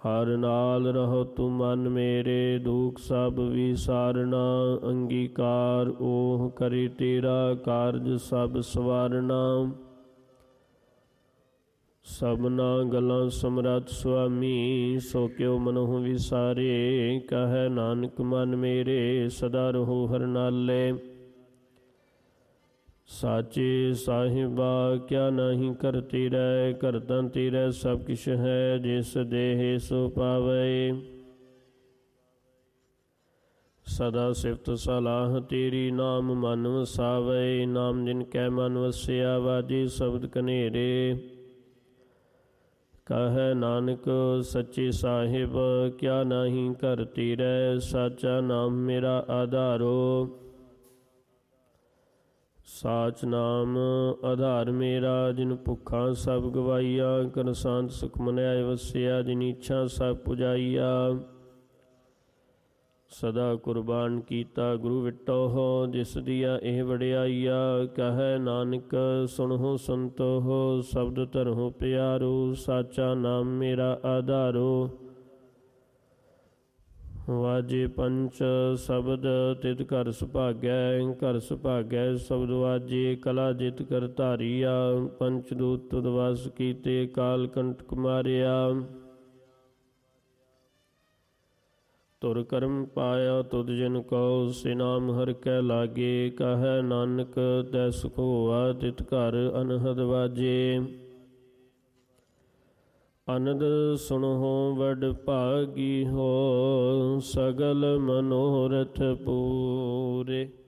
ਹਰ ਨਾਲ ਰਹੋ ਤੂੰ ਮਨ ਮੇਰੇ, ਦੁਖ ਸਭ ਵਿਸਾਰਨਾ। ਅੰਗੀਕਾਰ ਓਹ ਕਰੇ ਤੇਰਾ, ਕਾਰਜ ਸਭ ਸਵਾਰਨਾ। ਸਭਨਾ ਗਲਾਂ ਸਮਰੱਥ ਸੁਆਮੀ, ਸੋ ਕਿਉ ਮਨਹੁ ਵਿਸਾਰੇ। ਕਹੈ ਨਾਨਕ ਮਨ ਮੇਰੇ, ਸਦਾ ਰਹੋ ਹਰਿ ਨਾਲੇ। ਸਾਚੇ ਸਾਹਿਬਾ ਕਿਆ ਨਾਹੀ ਕਰ ਤੇਰੈ, ਕਰਤਾ ਤੇਰੈ ਸਭ ਕਿਛ ਹੈ। ਜਿਸ ਦੇਹ ਸੋ ਪਾਵੈ, ਸਦਾ ਸਿਫਤ ਸਲਾਹ ਤੇਰੀ। ਨਾਮ ਮਨ ਵਸਾਵੈ, ਨਾਮ ਜਿਨ ਕੈ ਮਨ ਵਸਿਆ। ਵਾਜੇ ਸ਼ਬਦ ਕਨੇਰੇ, ਕਹੈ ਨਾਨਕ ਸੱਚੇ ਸਾਹਿਬ ਕਿਆ ਨਾਹੀ ਕਰ ਤੇਰੈ। ਸਾਚਾ ਨਾਮ ਮੇਰਾ ਆਧਾਰੋ, ਸਾਚ ਨਾਮ ਆਧਾਰ ਮੇਰਾ। ਜਿਨ ਭੁੱਖਾਂ ਸਭ ਗਵਾਈਆ, ਕਰ ਸ਼ਾਂਤ ਸੁਖ ਮਨਿਆਇ ਵਸਿਆ। ਜਿਨ ਇੱਛਾ ਸਭ ਪੁਜਾਈਆ, ਸਦਾ ਕੁਰਬਾਨ ਕੀਤਾ ਗੁਰੂ ਵਿਟੋ। ਜਿਸ ਦੀਆ ਇਹ ਵਡਿਆਈਆ, ਕਹੈ ਨਾਨਕ ਸੁਣਹੁ ਸੰਤੋਹ। ਸ਼ਬਦ ਧਰਹੁ ਪਿਆਰੋ, ਸਾਚਾ ਨਾਮ ਮੇਰਾ ਆਧਾਰੋ। ਵਾਜੇ ਪੰਚ ਸ਼ਬਦ ਤਿਤ ਘਰ ਸੁਭਾਗੈ, ਘਰ ਸੁਭਾਗੈ ਸ਼ਬਦ ਵਾਜੇ। ਕਲਾ ਜਿਤ ਕਰ ਧਾਰੀਆ, ਪੰਚ ਦੂਤ ਤੁਧ ਵਸ ਕੀਤੇ। ਕਾਲ ਕੰਟਕ ਮਾਰਿਆ, ਤੁਰ ਕਰਮ ਪਾਇਆ ਤੁਧ ਜਿਨ ਕਉ। ਸੇ ਨਾਮ ਹਰਿ ਕੈ ਲਾਗੇ, ਕਹੈ ਨਾਨਕ ਤੈ ਸੁਖ ਹੋਆ। ਤਿਤ ਘਰ ਅਨਹਦ ਵਾਜੇ, ਅਨੰਦ ਸੁਣਹੁ ਵਡ ਭਾਗੀ ਹੋ। ਸਗਲ ਮਨੋਰਥ ਪੂਰੇ।